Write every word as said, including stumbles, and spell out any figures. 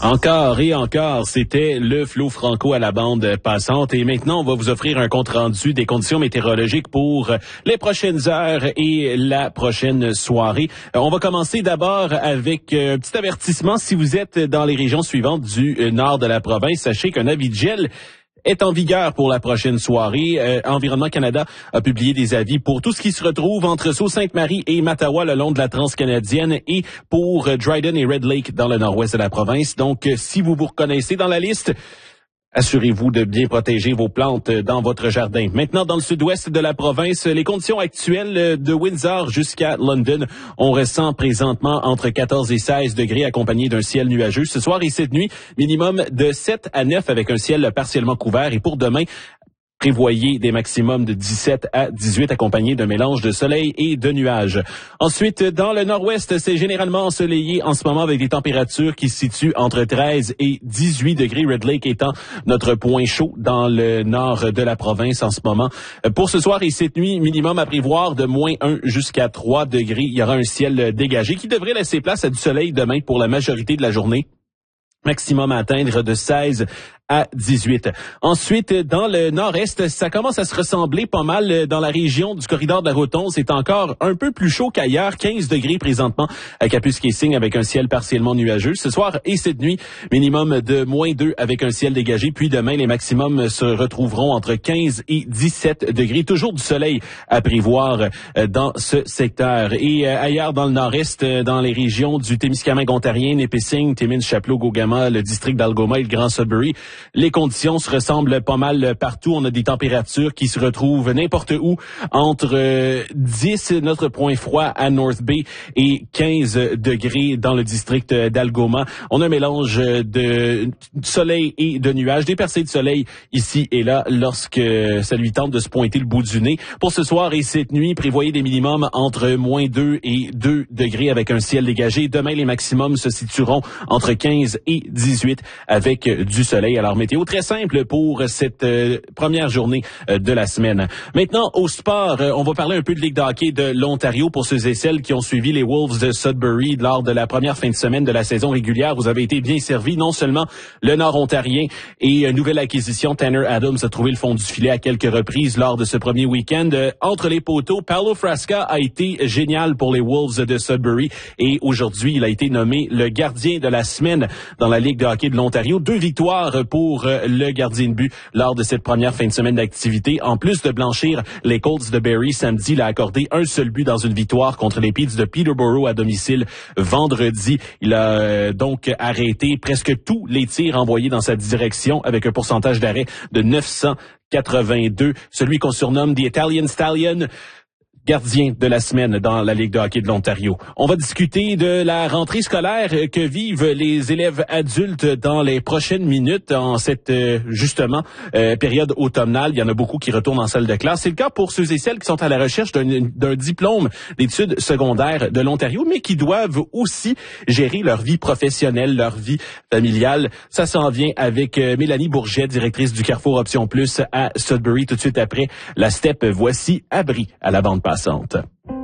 Encore et encore, c'était le Flo Franco à la bande passante. Et maintenant, on va vous offrir un compte-rendu des conditions météorologiques pour les prochaines heures et la prochaine soirée. On va commencer d'abord avec un petit avertissement. Si vous êtes dans les régions suivantes du nord de la province, sachez qu'un avis de gel est en vigueur pour la prochaine soirée. Euh, Environnement Canada a publié des avis pour tout ce qui se retrouve entre Sault-Sainte-Marie et Mattawa le long de la transcanadienne et pour euh, Dryden et Red Lake dans le nord-ouest de la province. Donc, euh, si vous vous reconnaissez dans la liste, assurez-vous de bien protéger vos plantes dans votre jardin. Maintenant, dans le sud-ouest de la province, les conditions actuelles de Windsor jusqu'à London, on ressent présentement entre quatorze et seize degrés accompagné d'un ciel nuageux. Ce soir et cette nuit, minimum de sept à neuf avec un ciel partiellement couvert. Et pour demain, prévoyez des maximums de dix-sept à dix-huit accompagnés d'un mélange de soleil et de nuages. Ensuite, dans le nord-ouest, c'est généralement ensoleillé en ce moment avec des températures qui se situent entre treize et dix-huit degrés. Red Lake étant notre point chaud dans le nord de la province en ce moment. Pour ce soir et cette nuit, minimum à prévoir de moins un jusqu'à trois degrés. Il y aura un ciel dégagé qui devrait laisser place à du soleil demain pour la majorité de la journée. Maximum à atteindre de seize à dix-huit. Ensuite, dans le nord-est, ça commence à se ressembler pas mal dans la région du corridor de la Rotonde. C'est encore un peu plus chaud qu'ailleurs, quinze degrés présentement à Kapuskasing avec un ciel partiellement nuageux. Ce soir et cette nuit, minimum de moins deux avec un ciel dégagé. Puis demain, les maximums se retrouveront entre quinze et dix-sept degrés. Toujours du soleil à prévoir dans ce secteur. Et ailleurs dans le nord-est, dans les régions du Témiscamingue ontarien, Nipissing, Timmins, Chapleau, Gogama, le district d'Algoma et le Grand Sudbury, les conditions se ressemblent pas mal partout. On a des températures qui se retrouvent n'importe où entre euh, dix, notre point froid à North Bay, et quinze degrés dans le district d'Algoma. On a un mélange de soleil et de nuages, des percées de soleil ici et là lorsque ça lui tente de se pointer le bout du nez. Pour ce soir et cette nuit, prévoyez des minimums entre moins deux et deux degrés avec un ciel dégagé. Demain, les maximums se situeront entre quinze et dix-huit avec du soleil. Alors, météo très simple pour cette euh, première journée euh, de la semaine. Maintenant, au sport, euh, on va parler un peu de Ligue de hockey de l'Ontario pour ceux et celles qui ont suivi les Wolves de Sudbury lors de la première fin de semaine de la saison régulière. Vous avez été bien servis, non seulement le Nord-Ontarien et une nouvelle acquisition, Tanner Adams a trouvé le fond du filet à quelques reprises lors de ce premier week-end. Euh, entre les poteaux, Paolo Frasca a été génial pour les Wolves de Sudbury et aujourd'hui, il a été nommé le gardien de la semaine dans la Ligue de hockey de l'Ontario. Deux victoires pour pour le gardien de but lors de cette première fin de semaine d'activité. En plus de blanchir les Colts de Barrie samedi, il a accordé un seul but dans une victoire contre les Petes de Peterborough à domicile vendredi. Il a euh, donc arrêté presque tous les tirs envoyés dans sa direction avec un pourcentage d'arrêt de neuf cent quatre-vingt-deux. Celui qu'on surnomme The Italian Stallion, gardien de la semaine dans la Ligue de hockey de l'Ontario. On va discuter de la rentrée scolaire que vivent les élèves adultes dans les prochaines minutes en cette, euh, justement, euh, période automnale. Il y en a beaucoup qui retournent en salle de classe. C'est le cas pour ceux et celles qui sont à la recherche d'un, d'un diplôme d'études secondaires de l'Ontario, mais qui doivent aussi gérer leur vie professionnelle, leur vie familiale. Ça s'en vient avec euh, Mélanie Bourget, directrice du Carrefour Option Plus à Sudbury. Tout de suite après la step, voici Abri à la bande passante.